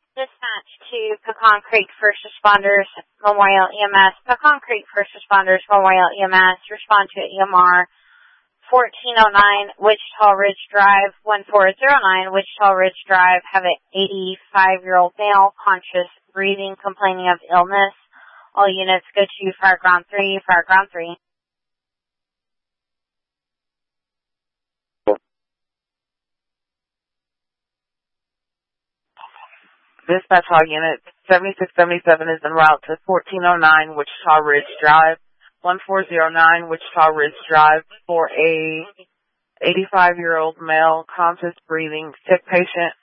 Dispatch to Pecan Creek First Responders Memorial EMS. Pecan Creek First Responders Memorial EMS. Respond to EMR 1409 Wichita Ridge Drive, 1409 Wichita Ridge Drive. Have an 85-year-old male, conscious, breathing, complaining of illness. All units go to Fireground 3, Fireground 3. Dispatch Hall Unit 7677 is en route to 1409 Wichita Ridge Drive, 1409 Wichita Ridge Drive for a 85-year-old male, conscious, breathing, sick patient.